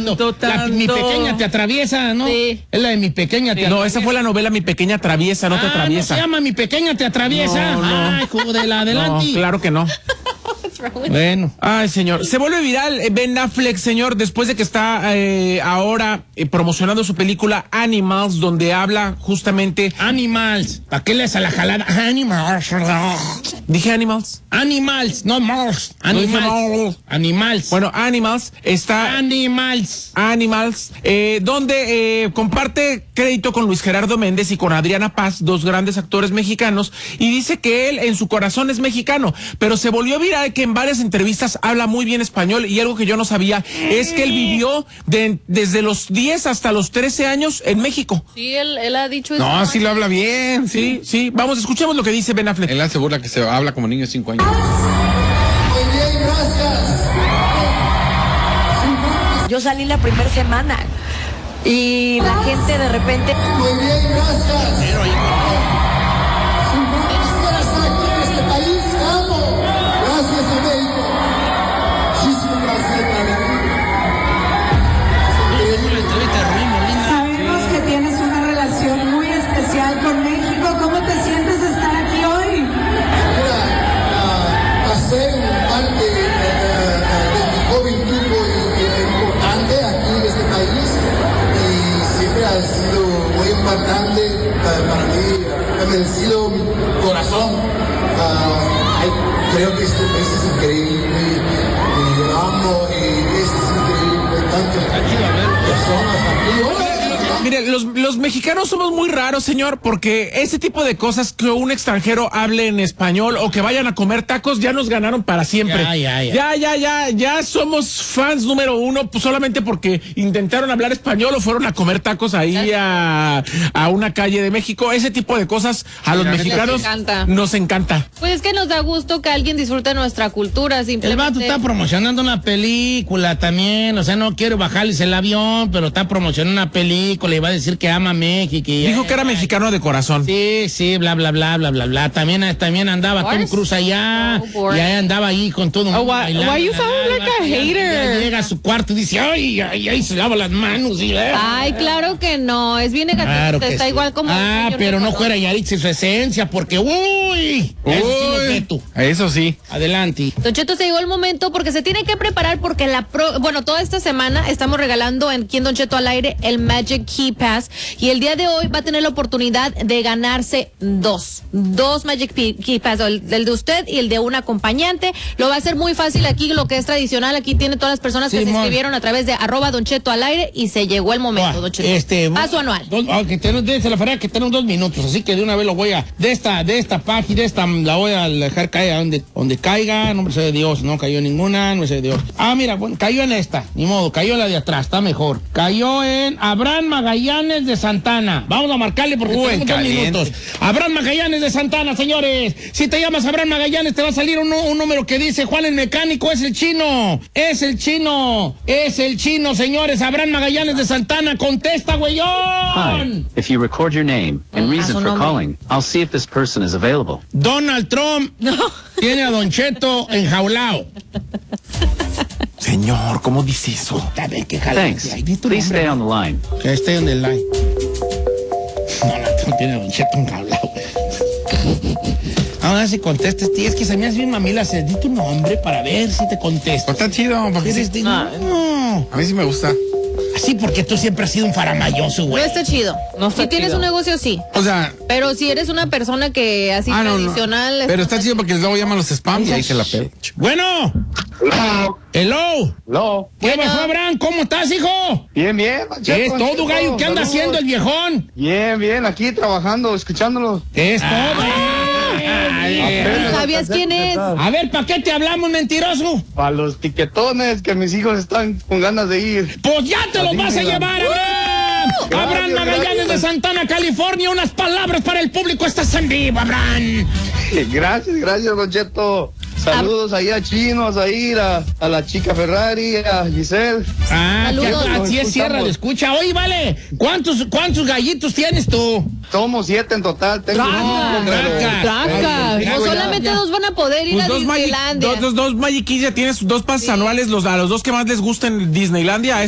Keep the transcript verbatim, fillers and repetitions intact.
Tanto, tanto. La, mi pequeña te atraviesa, ¿no? Sí. Es la de mi pequeña te sí, No, esa fue la novela Mi pequeña atraviesa, no ah, te atraviesa. ¿No se llama Mi pequeña te atraviesa? No, no. Ay, joder, adelante. No, claro que no. Bueno. Ay, señor. Se vuelve viral Ben Affleck, señor, después de que está eh, ahora eh, promocionando su película Animals, donde habla justamente... Animals. ¿Para qué lees a la jalada? Animals. Dije Animals. Animals, no Mars. Animals. Animals. Bueno, Animals está... Animals. Animals, eh, donde eh, comparte crédito con Luis Gerardo Méndez y con Adriana Paz, dos grandes actores mexicanos, y dice que él en su corazón es mexicano, pero se volvió viral que en varias entrevistas habla muy bien español, y algo que yo no sabía es que él vivió de, desde los diez hasta los trece años en México. Sí, él, él ha dicho eso. No, sí lo habla bien, sí. Sí, sí, vamos, escuchemos lo que dice Ben Affleck. Él asegura que se habla como niño de cinco años. Muy bien, gracias. Yo salí la primera semana y la gente de repente... Muy bien, gracias. Pero ahí, Quisiera estar aquí en este país, te amo. Gracias a México. Muchísimas gracias, Sabemos que tienes una relación muy especial con México. ¿Cómo te sientes de estar aquí hoy? Mira, uh, pasé parte uh, uh, de mi juventud muy importante aquí en este país y siempre ha sido muy importante uh, para mí, uh, ha merecido mi corazón. Uh, ay, creo que este país es increíble y lo amo y este es increíble. Tantas personas aquí. ¡Hola! Mire, los, los mexicanos somos muy raros, señor, porque ese tipo de cosas, que un extranjero hable en español o que vayan a comer tacos, ya nos ganaron para siempre. Ya, ya, ya. Ya, ya, ya, ya somos fans número uno, pues solamente porque intentaron hablar español o fueron a comer tacos ahí a, a una calle de México. Ese tipo de cosas a los mexicanos encanta. nos encanta. Pues es que nos da gusto que alguien disfrute nuestra cultura, el simplemente. vato está promocionando una película también, o sea, no quiero bajarles el avión, pero está promocionando una película y va a decir que ama México. Y Dijo que era mexicano de corazón. Sí, sí, bla, bla, bla, bla, bla, bla. También, también andaba Tom Cruise allá, Oh, y ahí andaba ahí con todo. Oh, why, why you sound like a hater? Llega a su cuarto y dice, ay, ay, ay, se lava las manos. Y, Ay, claro que no, es bien negativo, Claro que está sí. igual como... Ah, el señor pero no Nicolás. fuera Yaritza su esencia, porque, uy, eso sí lo veto. Eso sí. Adelante. Don Cheto, se llegó el momento porque se tiene que preparar porque la pro, bueno, toda esta semana estamos regalando en Quien Don Cheto al aire el Magic Key Pass y el día de hoy va a tener la oportunidad de ganarse dos, dos Magic Key Pass, el, el de usted y el de un acompañante. Lo va a hacer muy fácil aquí, lo que es tradicional, aquí tiene todas las personas que Sí, se mon. inscribieron a través de arroba Don Cheto al aire y se llegó el momento, Ah, Don Cheto. Este, Paso anual. Dos, ah, que tenemos, déjense la feria que tenemos dos minutos, así que de una vez lo voy a, de esta, de esta página, de esta, la voy a dejar caer a donde, donde caiga, nombre sea de Dios, no cayó ninguna, no sea de Dios. Ah, mira, bueno, cayó en esta, ni modo, cayó en la de atrás, está mejor. Cayó en Abraham Magallanes de Santana. Vamos a marcarle porque Uh, tenemos dos caliente. minutos. Abraham Magallanes de Santana, señores. Si te llamas Abraham Magallanes, te va a salir un, un número que dice Juan el Mecánico, es el chino, es el chino, es el chino, señores. Abraham Magallanes de Santana, contesta, güeyón. Hi. If you record your name and Ah, reason su for nombre. calling, I'll see if this person is available. Donald Trump tiene a Don Cheto enjaulado. Señor, ¿cómo dice eso? Está bien, que jala. Thanks. Ay, di tu Please nombre. stay on the line. Que esté en el line. Donald Trump tiene a Don Cheto enjaulado. Ahora si contestas, tío, es que se me hace bien mamila. Se di tu nombre para ver si te contesto. Pues está chido, porque Eres sí. de- no. A mí sí me gusta. Así porque tú siempre has sido un faramayoso, No güey. está chido. No está si tienes chido. un negocio, sí. O sea, Pero si eres una persona que así ah, no, no. tradicional... Pero está chido porque luego llaman los spam y ahí se la pela. Bueno. Hello. No. ¿Qué Bueno. pasó, Abraham? ¿Cómo estás, hijo? Bien, bien. ¿Qué es todo, gallo? ¿Qué anda haciendo el viejón? Bien, bien, aquí trabajando, escuchándolo. ¿Qué es todo? Apenas ¿Sabías alcancé quién a es? empezar. A ver, ¿para qué te hablamos, mentiroso? Para los tiquetones que mis hijos están con ganas de ir. Pues ya te los vas a llevar, Abraham. Gracias, Abraham Magallanes gracias. de Santana, California. Unas palabras para el público. Estás en vivo, Abraham. Gracias, gracias, Don Cheto. Saludos ahí a Chinos, a ir a, a la chica Ferrari, a Giselle. Ah, Saludos. que- así es, cierra, le escucha. Oye, vale, ¿cuántos, cuántos gallitos tienes tú? Somos siete en total. Tengo Traca, un número. traca. Traca. Ay, No ya, solamente ya. dos van a poder ir Pues a dos Magic, Disneylandia. dos, dos, dos Magic Keys, ya tienes sus dos pases anuales, los, a los dos que más les gusten Disneylandia.